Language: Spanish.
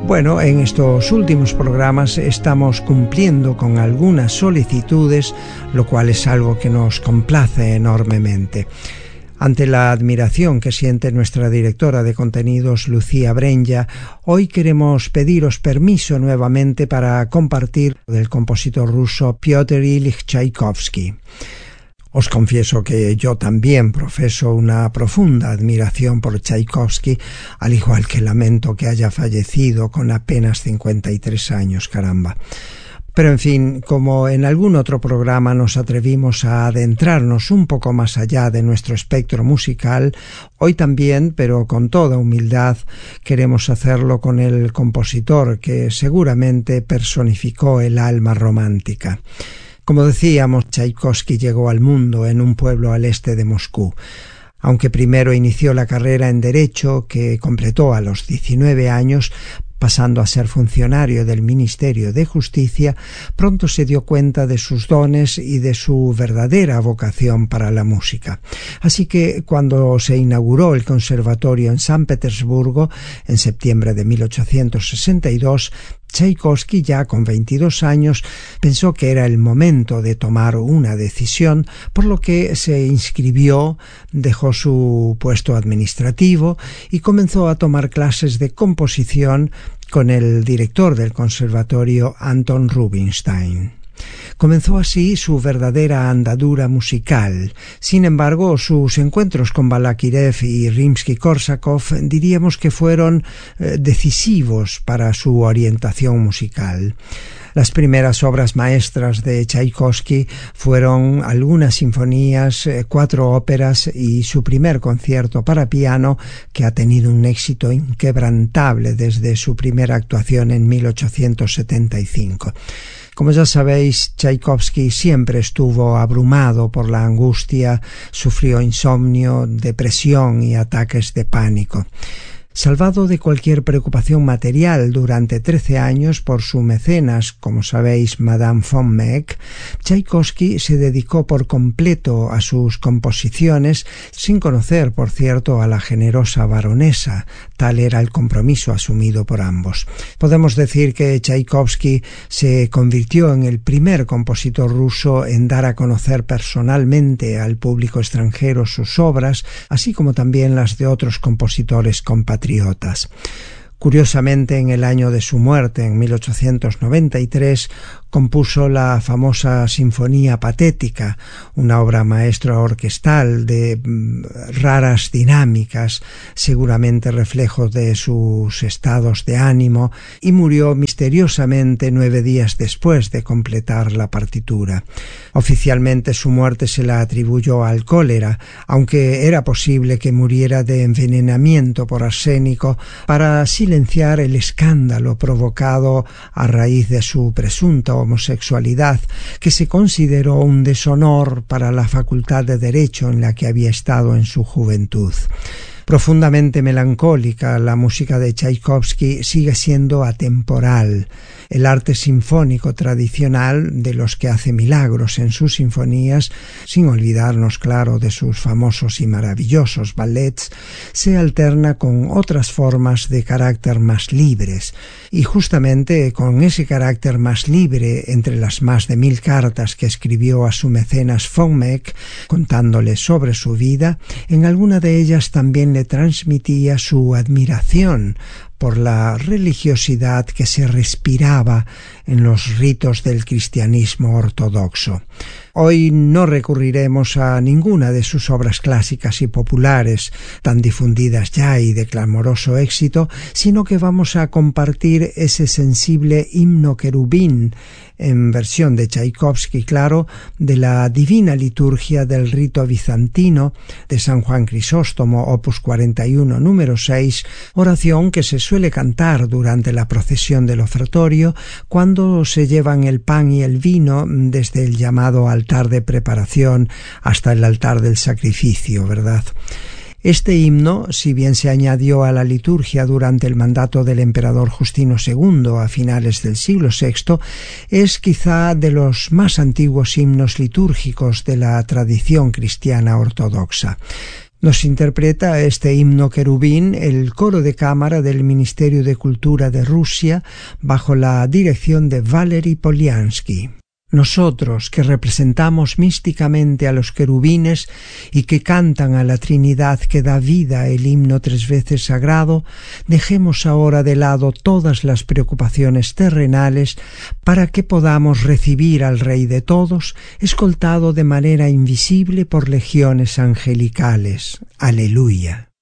Bueno, en estos últimos programas estamos cumpliendo con algunas solicitudes, lo cual es algo que nos complace enormemente. Ante la admiración que siente nuestra directora de contenidos, Lucía Brenja, hoy queremos pediros permiso nuevamente para compartir del compositor ruso Piotr Ilich Tchaikovsky. Os confieso que yo también profeso una profunda admiración por Tchaikovsky, al igual que lamento que haya fallecido con apenas 53 años, caramba. Pero en fin, como en algún otro programa nos atrevimos a adentrarnos un poco más allá de nuestro espectro musical, hoy también, pero con toda humildad, queremos hacerlo con el compositor que seguramente personificó el alma romántica. Como decíamos, Tchaikovsky llegó al mundo en un pueblo al este de Moscú. Aunque primero inició la carrera en Derecho, que completó a los 19 años, pasando a ser funcionario del Ministerio de Justicia, pronto se dio cuenta de sus dones y de su verdadera vocación para la música. Así que cuando se inauguró el conservatorio en San Petersburgo, en septiembre de 1862, Tchaikovsky, ya con 22 años, pensó que era el momento de tomar una decisión, por lo que se inscribió, dejó su puesto administrativo y comenzó a tomar clases de composición con el director del conservatorio, Anton Rubinstein. Comenzó así su verdadera andadura musical. Sin embargo, sus encuentros con Balakirev y Rimsky-Korsakov diríamos que fueron decisivos para su orientación musical. Las primeras obras maestras de Tchaikovsky fueron algunas sinfonías, 4 óperas y su primer concierto para piano, que ha tenido un éxito inquebrantable desde su primera actuación en 1875. Como ya sabéis, Tchaikovsky siempre estuvo abrumado por la angustia, sufrió insomnio, depresión y ataques de pánico. Salvado de cualquier preocupación material durante 13 años por su mecenas, como sabéis, Madame von Meck, Tchaikovsky se dedicó por completo a sus composiciones, sin conocer, por cierto, a la generosa baronesa. Tal era el compromiso asumido por ambos. Podemos decir que Tchaikovsky se convirtió en el primer compositor ruso en dar a conocer personalmente al público extranjero sus obras, así como también las de otros compositores compatriotas. Curiosamente, en el año de su muerte, en 1893, compuso la famosa Sinfonía Patética, una obra maestra orquestal de raras dinámicas, seguramente reflejo de sus estados de ánimo, y murió misteriosamente 9 días después de completar la partitura. Oficialmente su muerte se la atribuyó al cólera, aunque era posible que muriera de envenenamiento por arsénico para silenciar el escándalo provocado a raíz de su presunta homosexualidad, que se consideró un deshonor para la facultad de Derecho en la que había estado en su juventud. Profundamente melancólica, la música de Tchaikovsky sigue siendo atemporal. El arte sinfónico tradicional, de los que hace milagros en sus sinfonías, sin olvidarnos, claro, de sus famosos y maravillosos ballets, se alterna con otras formas de carácter más libres. Y justamente con ese carácter más libre, entre las más de 1000 cartas que escribió a su mecenas von Meck, contándole sobre su vida, en alguna de ellas también le transmitía su admiración por la religiosidad que se respiraba en los ritos del cristianismo ortodoxo. Hoy no recurriremos a ninguna de sus obras clásicas y populares, tan difundidas ya y de clamoroso éxito, sino que vamos a compartir ese sensible himno querubín, en versión de Tchaikovsky, claro, de la Divina Liturgia del rito bizantino de San Juan Crisóstomo, opus 41, número 6, oración que se suele cantar durante la procesión del ofertorio cuando se llevan el pan y el vino desde el llamado altar de preparación hasta el altar del sacrificio, ¿verdad? Este himno, si bien se añadió a la liturgia durante el mandato del emperador Justino II a finales del siglo VI, es quizá de los más antiguos himnos litúrgicos de la tradición cristiana ortodoxa. Nos interpreta este himno querubín el coro de cámara del Ministerio de Cultura de Rusia bajo la dirección de Valery Polyansky. Nosotros, que representamos místicamente a los querubines y que cantan a la Trinidad que da vida el himno 3 veces sagrado, dejemos ahora de lado todas las preocupaciones terrenales para que podamos recibir al Rey de todos, escoltado de manera invisible por legiones angelicales. Aleluya.